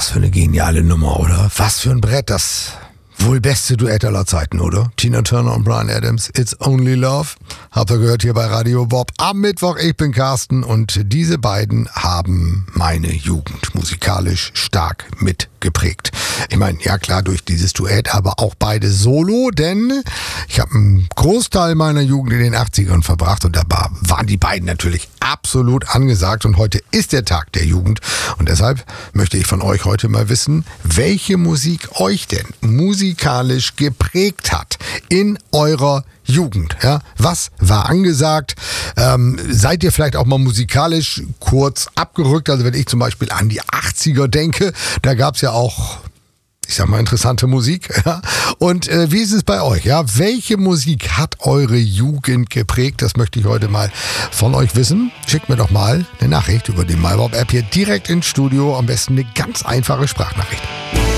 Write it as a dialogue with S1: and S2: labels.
S1: Was für eine geniale Nummer, oder? Was für ein Brett, das wohl beste Duett aller Zeiten, oder? Tina Turner und Bryan Adams, It's Only Love. Habt ihr gehört hier bei Radio Bob am Mittwoch. Ich bin Carsten und diese beiden haben meine Jugend musikalisch stark mitgeprägt. Ich meine, ja klar, durch dieses Duett, aber auch beide solo, denn ich habe einen Großteil meiner Jugend in den 80ern verbracht und da waren die beiden natürlich absolut angesagt und heute ist der Tag der Jugend und deshalb möchte ich von euch heute mal wissen, welche Musik euch denn musikalisch geprägt hat in eurer Jugend. Ja? Was war angesagt? Seid ihr vielleicht auch mal musikalisch kurz abgerückt? Also wenn ich zum Beispiel an die 80er denke, da gab es ja auch, ich sag mal, interessante Musik. Ja? Und wie ist es bei euch? Ja? Welche Musik hat eure Jugend geprägt? Das möchte ich heute mal von euch wissen. Schickt mir doch mal eine Nachricht über die MyBob-App hier direkt ins Studio. Am besten eine ganz einfache Sprachnachricht.